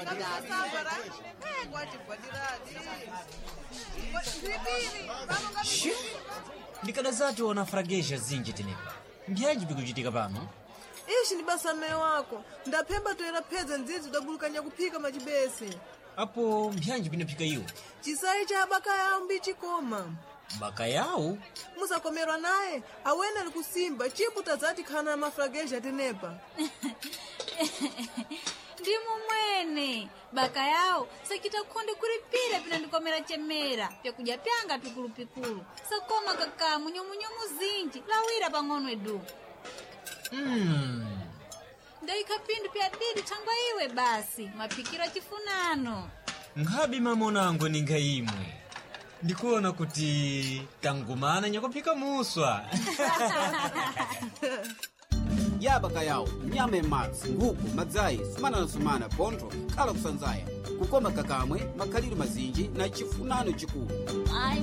ndikadazati wana frageja zinji tenepa mbyanji bikuchitika pano. Ishi ni basa mme wako ndapemba toera phedza ndzidzi udagulukanya kuphika machibese apo mbyanji binaphika iwo chisayi cha baka yawo mbichikoma baka yawo musakomerwa naye awene ali kusimba chipu tazati khana ya mafrageja tenepa ndimu mwene baka yawo sakita kukhonde kulipira pina ndikomera chemera pyakuja pyanga pikulu sakoma kaka munyomunyomu zinji lawira pang'ono edu ndaika pindu pya didi changwa iwe basi mapikira chifunano nkhabi mamonango ninga imwe ndikuona kuti tangumana nyakuphika muswa yabaka yawo nyama emadzi nkhuku madzayi sumana pontho khala kusanzaya kukoma kakamwe makhaliro mazinji na chifunano chikulu. Ai